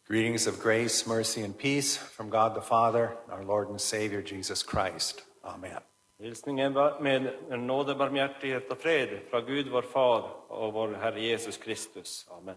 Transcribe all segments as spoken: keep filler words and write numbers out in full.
Greetings of grace, mercy, and peace from God the Father, our Lord and Savior, Jesus Christ. Amen. Hilsningen med nåde, barmhjertighet og fred fra Gud vår Far og vår Herre Jesus Kristus. Amen.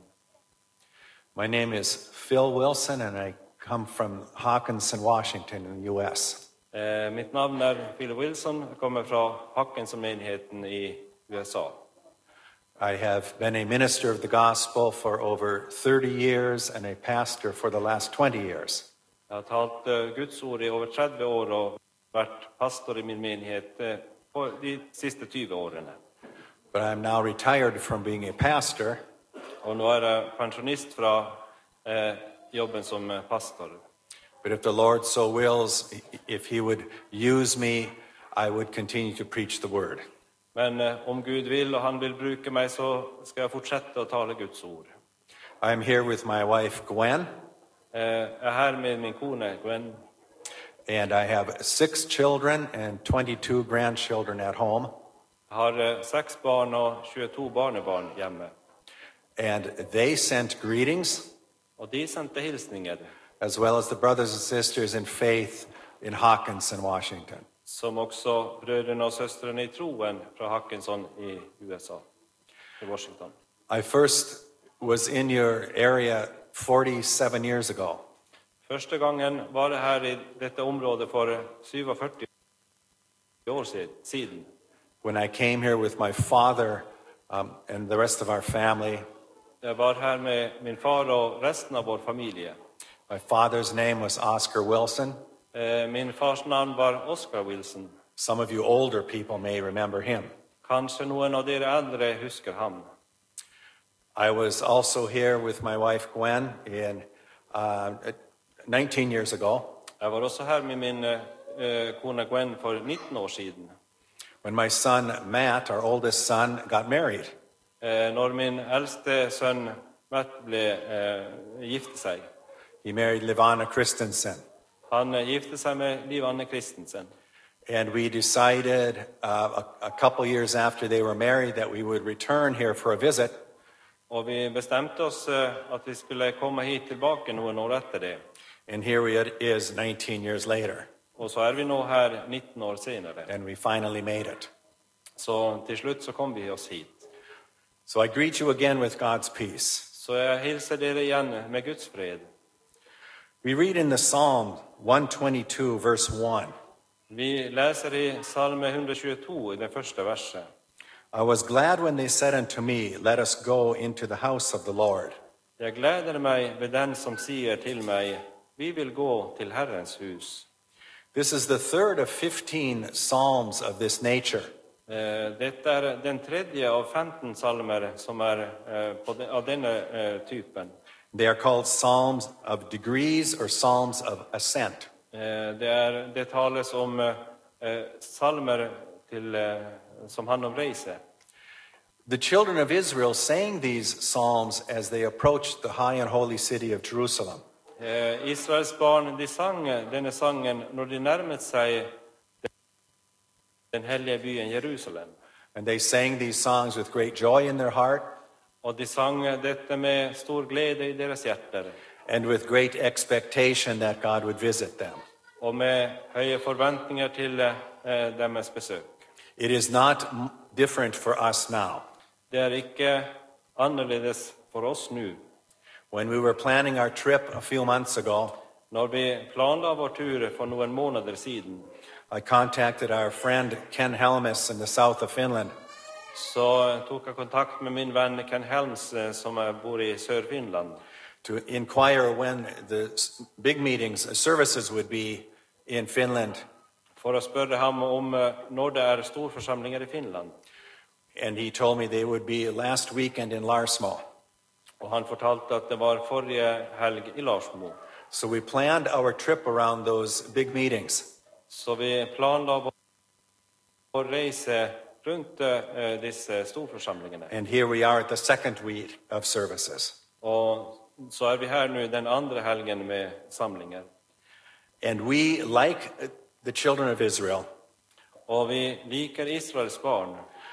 My name is Phil Wilson, and I come from Hawkinson, Washington in the U S Eh, mitt navn er Phil Wilson, jeg kommer fra Hawkinson-menigheten i U S A. I have been a minister of the gospel for over thirty years and a pastor for the last twenty years. Jeg har talt uh, Guds ord i over tretti år og vært pastor i min menighet uh, for de siste tjue årene. But I'm now retired from being a pastor, Og nå er jeg pensjonist fra uh, jobben som uh, pastor. but if the Lord so wills, if he would use me, I would continue to preach the word. Men uh, om Gud vil og han vil bruke meg, så skal jeg fortsette å tale Guds ord. I'm here with my wife, Gwen, Uh, jeg er her med min kone, Gwen. and I have six children and twenty-two grandchildren at home. Jeg har uh, seks barn og tjueto barnebarn hjemme. And they sent greetings, Og de sendte hilsninger, as well as the brothers and sisters in faith in Hawkinson, Washington. som også brødrene og søstrene i troen fra Hawkinson i U S A, i Washington. I first was in your area forty-seven years ago. Første gangen var det her i dette området for syttisju år siden. When I came here with my father um, and the rest of our family. Jeg var her med min far og resten av vår familie. My father's name was Oscar Wilson. Eh, Min fars navn var Oscar Wilson. Some of you older people may remember him. Kanskje noen av dere eldre husker ham. I was also here with my wife Gwen in uh, nineteen years ago Jeg var også her med min eh, kone Gwen for nitten år siden. when my son Matt, our oldest son, got married. Eh, Når min eldste sønn Matt ble eh, gifte seg. He married Livana Christensen. Han eh, gifte seg med Liv Anne Christensen. And we decided uh, a, a couple years after they were married that we would return here for a visit. Og vi bestemte oss eh, at vi skulle komme hit tilbake noen år etter det. And here it is nineteen years later. Og så er vi nå her nitten år senere. And we finally made it. Så til slutt så kom vi oss hit. So I greet you again with God's peace. Så jeg hilser dere igjen med Guds fred. We read in the Psalm one twenty-two, verse one. Vi leser i Salme one twenty-two i det første verset. I was glad when they said unto me, let us go into the house of the Lord. Jeg gleder meg ved den som sier til meg, vi vil gå til Herrens hus. This is the third of fifteen psalms of this nature. Eh, Dette er den tredje av femten salmer som er eh, på de, av denne eh, typen. They are called psalms of degrees or psalms of ascent. Eh, Det, er, det tales om eh, salmer til, eh, som handler om reise. The children of Israel sang these psalms as they approached the high and holy city of Jerusalem. Eh, Israels barn de sang denne sangen når de nærmet seg den hellige byen Jerusalem. And they sang these songs with great joy in their heart Og de sang dette med stor glede i deres hjerter, and with great expectation that God would visit them. og med høye forventninger til eh, deres besøk. It is not m- different for us now. Det er ikke annerledes for oss nå. When we were planning our trip a few months ago, Når vi planla vår tur for noen måneder siden, I contacted our friend Ken Helmus in the south of Finland. så tok jeg kontakt med min venn Ken Helms, eh, som er- bor i Sør-Finland, To inquire when the s- big meetings, uh, services would be in Finland. for å spørre ham om eh, når det er storforsamlinger i Finland. And he told me they would be last weekend in Larsmo. Og han fortalte at det var forrige helg i Larsmo. So we planned our trip around those big meetings. Så vi planla vår vår reise rundt eh, disse storforsamlingene. And here we are at the second week of services. Og så er vi her nå den andre helgen med samlinger. And we, like uh, the children of Israel, Og vi liker Israels barn.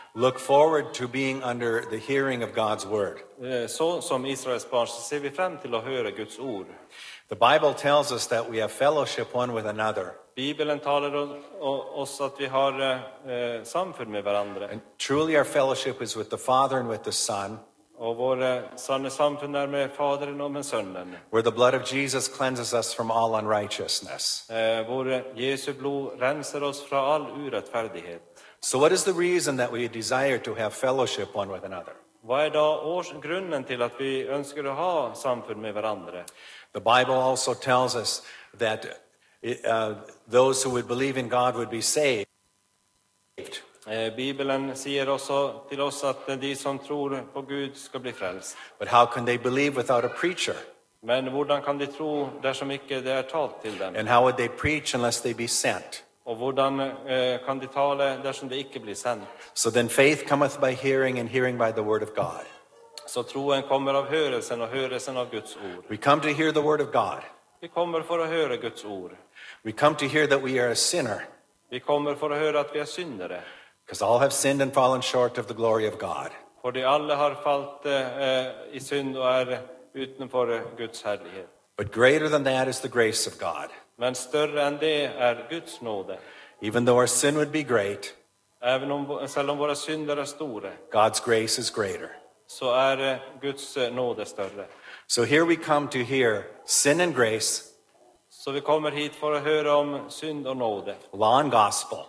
look forward to being under the hearing of God's word. Eh, Så som Israels barn så ser vi frem til å høre Guds ord. The Bible tells us that we have fellowship one with another. Bibelen taler o- o- oss at vi har eh, samfunn med hverandre. And truly our fellowship is with the Father and with the Son, Og våre sanne samfunn er med Faderen og med Sønnen. where the blood of Jesus cleanses us from all unrighteousness. Eh, Våre Jesu blod renser oss fra all urettferdighet. So what is the reason that we desire to have fellowship one with another? Hva er da års grunnen til at vi ønsker å ha samfunn med hverandre? The Bible also tells us that uh, those who would believe in God would be saved. Eh, Bibelen sier også til oss at de som tror på Gud skal bli frelst. But how can they believe without a preacher? Men hvordan kan de tro dersom ikke det er talt til dem? And how would they preach unless they be sent? Og hvordan eh, kan de tale dersom det ikke blir sendt? So then faith cometh by hearing, and hearing by the word of God. Så troen kommer av hørelsen, og hørelsen av Guds ord. We come to hear the word of God. Vi kommer for å høre Guds ord. We come to hear that we are a sinner, Vi kommer for å høre at vi er syndere. because all have sinned and fallen short of the glory of God. Fordi alle har falt eh, i synd og er utenfor Guds herlighet. But greater than that is the grace of God. Men større enn det er Guds nåde. Even though our sin would be great, Even om, selv om våre synder er store, God's grace is greater. så er eh, Guds eh, nåde større. So here we come to hear sin and grace, Så vi kommer hit for å høre om synd og nåde, law and gospel,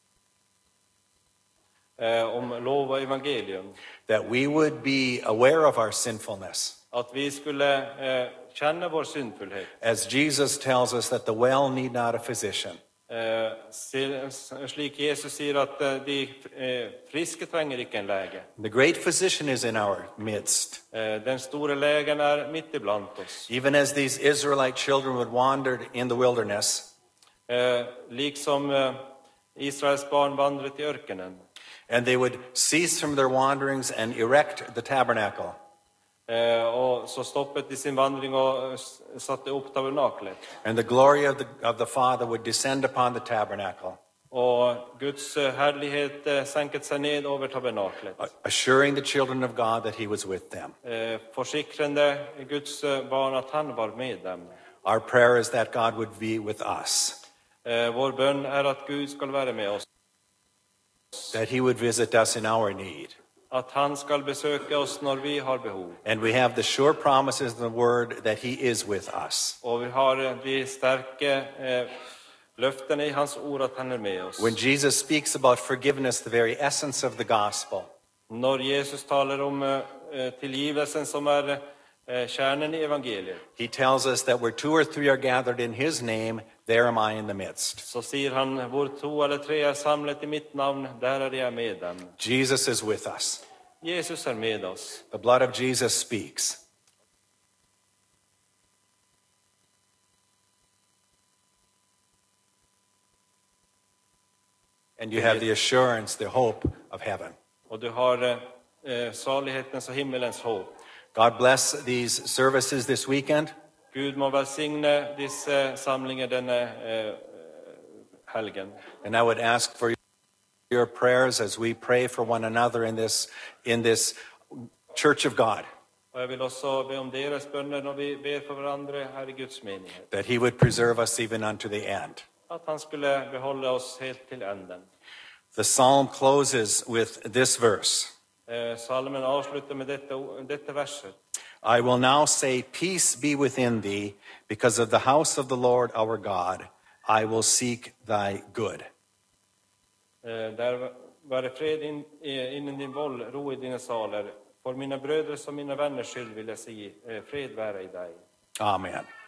eh, om lov og evangelium. that we would be aware of our sinfulness. At vi skulle eh, kjenne vår syndfullhet. As Jesus tells us that the well need not a physician, Eh, sier- slik Jesus sier at eh, de eh, friske trenger ikke en lege. the great physician is in our midst. Eh, den store legen er midt iblant oss. Even as these Israelite children would wander in the wilderness, Eh, liksom eh, Israels barn vandret i ørkenen. and they would cease from their wanderings and erect the tabernacle. Eh, og så stoppet de sin vandring og eh, s- satte opp tabernaklet. And the glory of the, of the Father would descend upon the tabernacle, Og Guds eh, herlighet eh, senket seg ned over tabernaklet. assuring the children of God that he was with them. Eh, forsikrende Guds eh, barn at han var med dem. Our prayer is that God would be with us, Eh, vår bønn er at Gud skal være med oss. that he would visit us in our need. At han skal besøke oss når vi har behov. And we have the sure promises in the word that he is with us. Og vi har eh, de sterke eh, løftene i hans ord at han er med oss. When Jesus speaks about forgiveness, the very essence of the gospel, Når Jesus taler om eh, eh, tilgivelsen som er eh, kjernen i evangeliet, he tells us that where two or three are gathered in his name, there am I in the midst. så sier han hvor to eller tre er samlet i mitt navn, der er jeg med dem. Jesus is with us. Jesus er med oss. The blood of Jesus speaks. And you have the assurance, the hope of heaven. Og du har eh, eh, salighetens og himmelens håp. God bless these services this weekend. Gud må velsigne disse samlinger denne eh, helgen. And I would ask for your prayers as we pray for one another in this, in this church of God, Og jeg vil også be om deres bønner når vi ber for hverandre her i Guds menighet. that he would preserve us even unto the end. At han skulle beholde oss helt til enden. The psalm closes with this verse. Eh, Salmen avslutter med dette, dette verset. I will now say, peace be within thee, because of the house of the Lord our God. I will seek thy good. Eh, Der være fred inn, eh, innen din vold, ro i dine saler. For mine brødres og mine venners skyld vil jeg si, eh, fred være i deg. Amen.